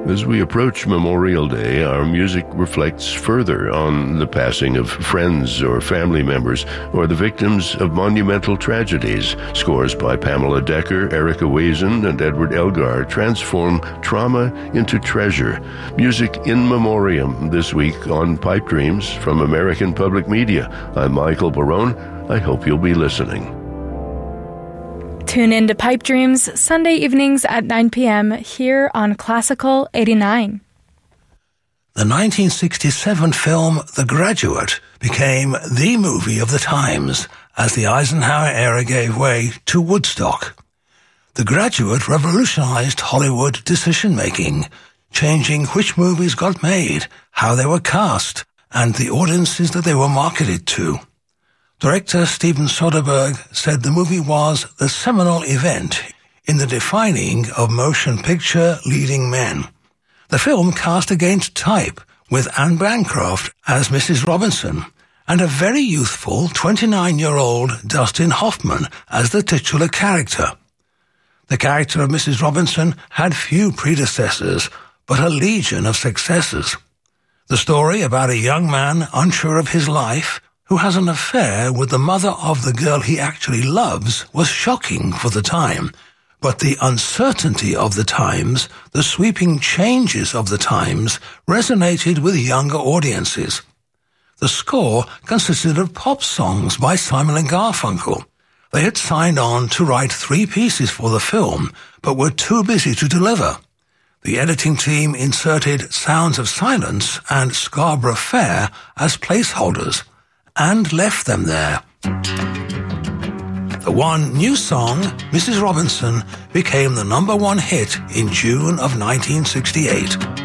As we approach Memorial Day, our music reflects further on the passing of friends or family members or the victims of monumental tragedies. Scores by Pamela Decker, Erica Wazen, and Edward Elgar transform trauma into treasure. Music in memoriam this week on Pipe Dreams from American Public Media. I'm Michael Barone. I hope you'll be listening. Tune in to Pipe Dreams Sunday evenings at 9 p.m. here on Classical 89. The 1967 film The Graduate became the movie of the times as the Eisenhower era gave way to Woodstock. The Graduate revolutionized Hollywood decision-making, changing which movies got made, how they were cast, and the audiences that they were marketed to. Director Steven Soderbergh said the movie was the seminal event in the defining of motion picture leading men. The film cast against type, with Anne Bancroft as Mrs. Robinson and a very youthful 29-year-old Dustin Hoffman as the titular character. The character of Mrs. Robinson had few predecessors, but a legion of successors. The story about a young man unsure of his life who has an affair with the mother of the girl he actually loves was shocking for the time, but the uncertainty of the times, the sweeping changes of the times, resonated with younger audiences. The score consisted of pop songs by Simon and Garfunkel. They had signed on to write 3 pieces for the film, but were too busy to deliver. The editing team inserted Sounds of Silence and Scarborough Fair as placeholders, and left them there. The one new song, Mrs. Robinson, became the #1 hit in June of 1968.